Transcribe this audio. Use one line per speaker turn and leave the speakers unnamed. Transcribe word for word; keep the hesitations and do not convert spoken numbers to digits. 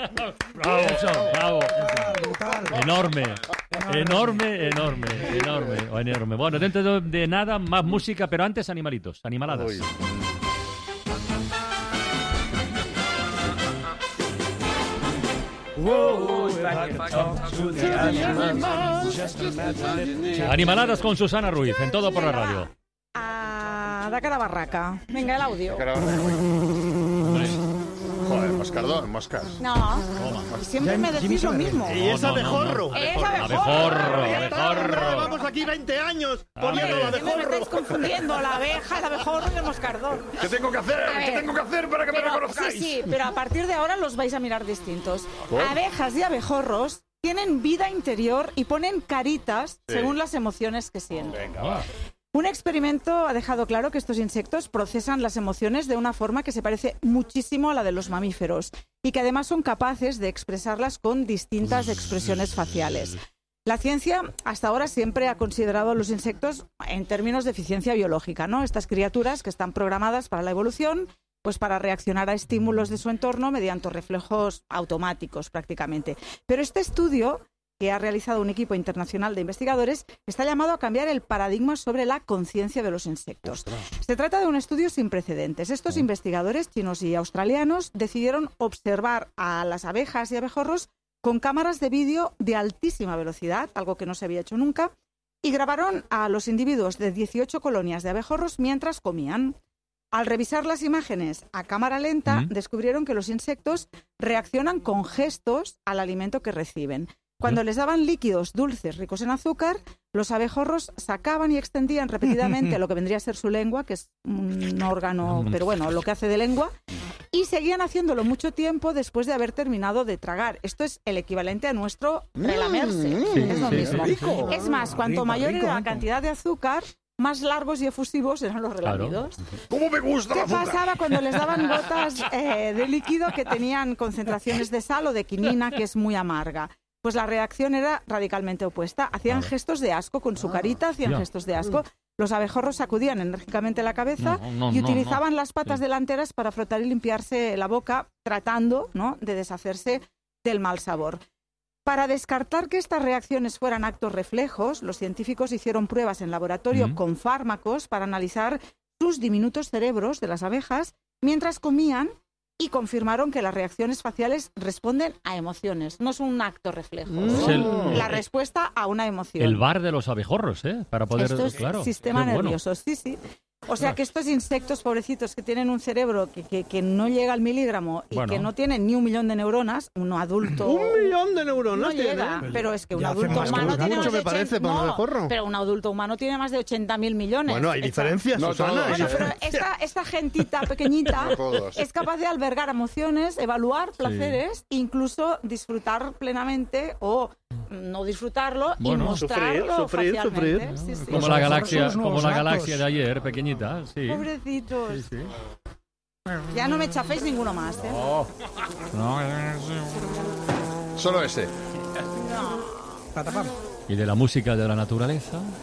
Bravo, bravo. Enorme, enorme, enorme, enorme, enorme. Bueno, dentro de nada, más música, pero antes animalitos, animaladas. Uy. Animaladas con Susana Ruiz, en Todo por la Radio.
Ah, da cara barraca. Venga, el audio.
Joder, moscardón, moscas.
No, siempre me decís lo mismo.
Y es abejorro.
No, no, no. Es
abejorro. Abejorro.
Vamos aquí veinte años poniendo el abejorro.
Me estáis confundiendo la abeja, el abejorro y el moscardón.
¿Qué tengo que hacer? ¿Qué tengo que hacer para que
pero,
me reconozcáis?
Sí, sí, pero a partir de ahora los vais a mirar distintos. ¿Oh? Abejas y abejorros tienen vida interior y ponen caritas sí. según las emociones que sienten.
Venga, va.
Un experimento ha dejado claro que estos insectos procesan las emociones de una forma que se parece muchísimo a la de los mamíferos y que además son capaces de expresarlas con distintas expresiones faciales. La ciencia hasta ahora siempre ha considerado a los insectos en términos de eficiencia biológica, ¿no? Estas criaturas que están programadas para la evolución, pues para reaccionar a estímulos de su entorno mediante reflejos automáticos prácticamente. Pero este estudio que ha realizado un equipo internacional de investigadores, está llamado a cambiar el paradigma sobre la conciencia de los insectos. Se trata de un estudio sin precedentes. Estos investigadores chinos y australianos decidieron observar a las abejas y abejorros con cámaras de vídeo de altísima velocidad, algo que no se había hecho nunca, y grabaron a los individuos de dieciocho colonias de abejorros mientras comían. Al revisar las imágenes a cámara lenta, ¿Mm? descubrieron que los insectos reaccionan con gestos al alimento que reciben. Cuando les daban líquidos dulces ricos en azúcar, los abejorros sacaban y extendían repetidamente lo que vendría a ser su lengua, que es un órgano, pero bueno, lo que hace de lengua, y seguían haciéndolo mucho tiempo después de haber terminado de tragar. Esto es el equivalente a nuestro relamerse. Sí, es lo sí, mismo. Rico. Es más, cuanto rico, mayor rico, era la rico. cantidad de azúcar, más largos y efusivos eran los relamidos.
Claro. ¿Cómo me gusta
¿Qué
la azúcar?
pasaba cuando les daban gotas eh, de líquido que tenían concentraciones de sal o de quinina, que es muy amarga? Pues la reacción era radicalmente opuesta. Hacían vale. gestos de asco con su carita, hacían ya. gestos de asco. Los abejorros sacudían enérgicamente la cabeza no, no, y utilizaban no, no. las patas sí. delanteras para frotar y limpiarse la boca, tratando, ¿no?, de deshacerse del mal sabor. Para descartar que estas reacciones fueran actos reflejos, los científicos hicieron pruebas en laboratorio mm. con fármacos para analizar sus diminutos cerebros de las abejas mientras comían, y confirmaron que las reacciones faciales responden a emociones. No es un acto reflejo. Mm. Es el, la respuesta a una emoción.
El bar de los abejorros, ¿eh? Para poder...
Esto es
claro,
sistema nervioso, bueno. sí, sí. O sea que estos insectos pobrecitos que tienen un cerebro que, que, que no llega al miligramo y bueno. que no tienen ni un millón de neuronas, uno adulto...
¿Un millón de neuronas
no
tiene?
llega, pero es que un
ya
adulto humano tiene más de
parece,
no, pero un adulto humano tiene más de ochenta mil millones.
Bueno, hay
esta,
diferencias,
no,
Susana.
todos,
bueno, pero esta, esta gentita pequeñita no es capaz de albergar emociones, evaluar placeres, sí. incluso disfrutar plenamente o no disfrutarlo bueno, y mostrarlo
sufrir, sufrir,
facialmente.
sufrir.
Sí, sí.
Como la galaxia, como la galaxia de ayer, pequeñita. Sí.
Pobrecitos.
Sí, sí.
Ya no me chaféis ninguno más, ¿eh?
Oh.
No.
Solo ese.
No.
Y de la música de la naturaleza.